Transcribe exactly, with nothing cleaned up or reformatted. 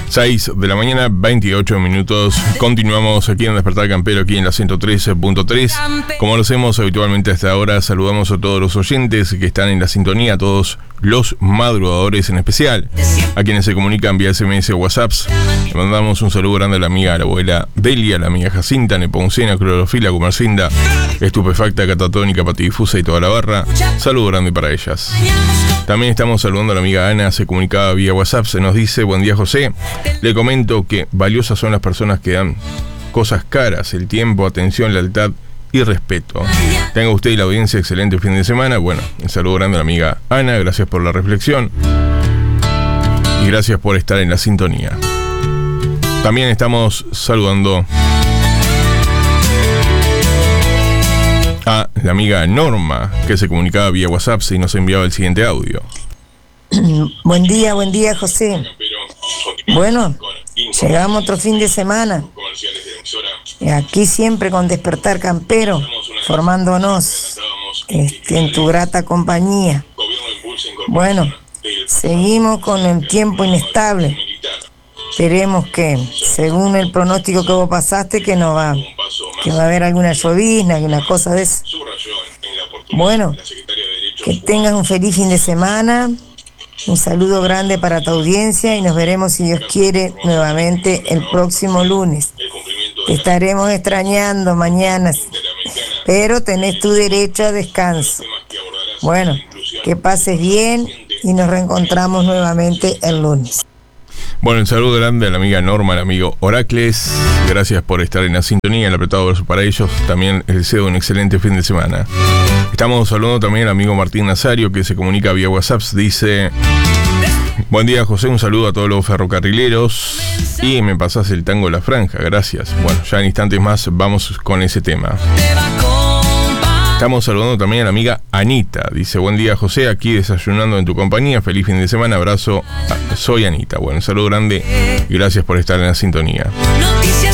seis de la mañana, veintiocho minutos. Continuamos aquí en Despertar Campero, aquí en la ciento trece punto tres. Como lo hacemos habitualmente hasta ahora, saludamos a todos los oyentes que están en la sintonía, a todos los madrugadores en especial, a quienes se comunican vía S M S o WhatsApps. Le mandamos un saludo grande a la amiga, a la abuela Delia, a la amiga Jacinta, Nepomucena, Clorofila, Comercinda, Estupefacta, Catatónica, Patidifusa y toda la barra. Saludo grande para ellas. También estamos saludando a la amiga Ana, se comunicaba vía WhatsApp, se nos dice: buen día, José. Le comento que valiosas son las personas que dan cosas caras, el tiempo, atención, lealtad y respeto. Tenga usted y la audiencia excelente fin de semana. Bueno, un saludo grande a la amiga Ana, gracias por la reflexión y gracias por estar en la sintonía. También estamos saludando a la amiga Norma, que se comunicaba vía WhatsApp y nos enviaba el siguiente audio. Buen día, buen día, José. Bueno, llegamos otro fin de semana. Aquí siempre con Despertar Campero, formándonos este, en tu grata compañía. Bueno, seguimos con el tiempo inestable. Esperemos que, según el pronóstico que vos pasaste, que no va, que va a haber alguna llovizna, alguna cosa de eso. Bueno, que tengas un feliz fin de semana. Un saludo grande para tu audiencia y nos veremos, si Dios quiere, nuevamente el próximo lunes. Te estaremos extrañando mañana, pero tenés tu derecho a descanso. Bueno, que pases bien y nos reencontramos nuevamente el lunes. Bueno, el saludo grande a la amiga Norma, al amigo Oracles. Gracias por estar en la sintonía, el apretado verso para ellos. También les deseo un excelente fin de semana. Estamos saludando también al amigo Martín Nazario, que se comunica vía WhatsApp. Dice: buen día, José, un saludo a todos los ferrocarrileros. Y me pasás el tango de la franja, gracias. Bueno, ya en instantes más vamos con ese tema. Estamos saludando también a la amiga Anita. Dice: buen día, José, aquí desayunando en tu compañía. Feliz fin de semana, abrazo. Soy Anita. Bueno, un saludo grande y gracias por estar en la sintonía.